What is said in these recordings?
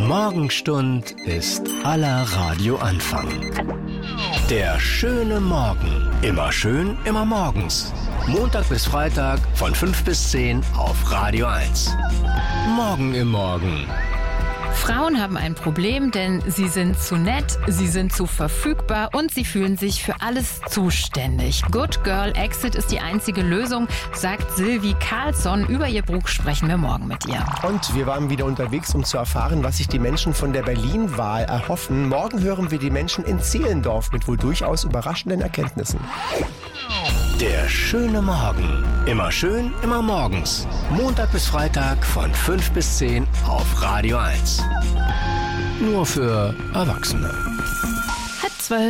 Morgenstund ist aller Radioanfang. Der schöne Morgen. Immer schön, immer morgens. Montag bis Freitag von 5 bis 10 auf Radio 1. Morgen im Morgen. Frauen haben ein Problem, denn sie sind zu nett, sie sind zu verfügbar und sie fühlen sich für alles zuständig. Good Girl Exit ist die einzige Lösung, sagt Sylvie Carlsson. Über ihr Buch sprechen wir morgen mit ihr. Und wir waren wieder unterwegs, um zu erfahren, was sich die Menschen von der Berlin-Wahl erhoffen. Morgen hören wir die Menschen in Zehlendorf mit wohl durchaus überraschenden Erkenntnissen. Der schöne Morgen. Immer schön, immer morgens. Montag bis Freitag von 5 bis 10 auf Radio 1. Nur für Erwachsene. 11:30.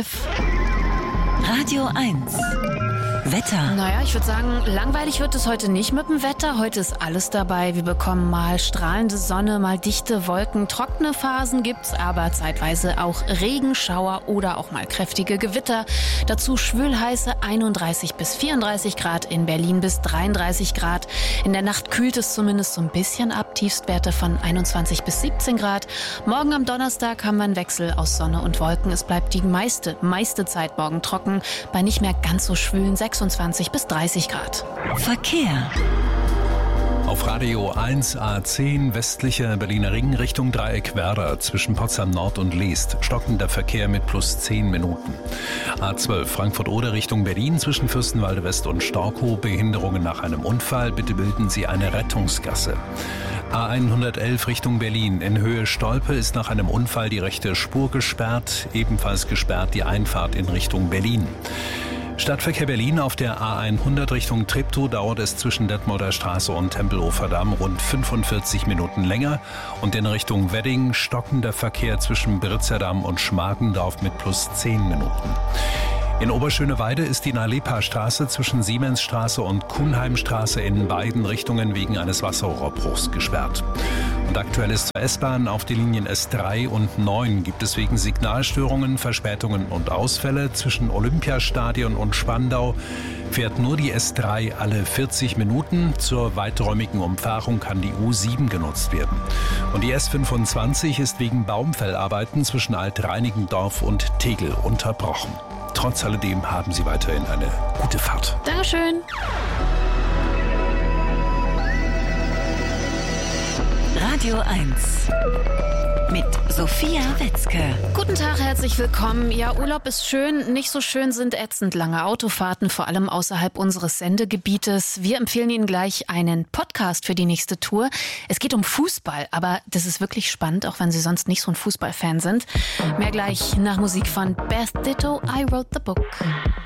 Radio 1. Wetter. Naja, ich würde sagen, langweilig wird es heute nicht mit dem Wetter. Heute ist alles dabei. Wir bekommen mal strahlende Sonne, mal dichte Wolken. Trockene Phasen gibt's, aber zeitweise auch Regenschauer oder auch mal kräftige Gewitter. Dazu schwülheiße 31 bis 34 Grad, in Berlin bis 33 Grad. In der Nacht kühlt es zumindest so ein bisschen ab. Tiefstwerte von 21 bis 17 Grad. Morgen am Donnerstag haben wir einen Wechsel aus Sonne und Wolken. Es bleibt die meiste Zeit morgen trocken, bei nicht mehr ganz so schwülen 26 bis 30 Grad. Verkehr. Auf Radio 1 A10 westlicher Berliner Ring Richtung Dreieck Werder zwischen Potsdam Nord und Leest. Stockender Verkehr mit plus 10 Minuten. A12 Frankfurt-Oder Richtung Berlin zwischen Fürstenwalde West und Storkow. Behinderungen nach einem Unfall. Bitte bilden Sie eine Rettungsgasse. A111 Richtung Berlin. In Höhe Stolpe ist nach einem Unfall die rechte Spur gesperrt. Ebenfalls gesperrt die Einfahrt in Richtung Berlin. Stadtverkehr Berlin auf der A100 Richtung Treptow dauert es zwischen Detmolder Straße und Tempelhofer Damm rund 45 Minuten länger und in Richtung Wedding stockender Verkehr zwischen Britzerdamm und Schmargendorf mit plus 10 Minuten. In Oberschöneweide ist die Nalepa-Straße zwischen Siemensstraße und Kuhnheimstraße in beiden Richtungen wegen eines Wasserrohrbruchs gesperrt. Und aktuell ist zur S-Bahn auf den Linien S3 und 9 gibt es wegen Signalstörungen, Verspätungen und Ausfälle. Zwischen Olympiastadion und Spandau fährt nur die S3 alle 40 Minuten. Zur weiträumigen Umfahrung kann die U7 genutzt werden. Und die S25 ist wegen Baumfellarbeiten zwischen Alt-Reinickendorf und Tegel unterbrochen. Trotz alledem haben Sie weiterhin eine gute Fahrt. Dankeschön. Radio 1 mit Sophia Wetzke. Guten Tag, herzlich willkommen. Ja, Urlaub ist schön, nicht so schön sind ätzend lange Autofahrten, vor allem außerhalb unseres Sendegebietes. Wir empfehlen Ihnen gleich einen Podcast für die nächste Tour. Es geht um Fußball, aber das ist wirklich spannend, auch wenn Sie sonst nicht so ein Fußballfan sind. Mehr gleich nach Musik von Beth Ditto, I Wrote the Book.